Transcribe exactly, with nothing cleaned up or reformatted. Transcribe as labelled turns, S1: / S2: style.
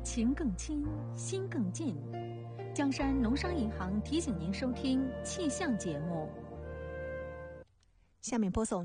S1: 情更亲，心更近。江山农商银行提醒您收听气象节目。
S2: 下面播送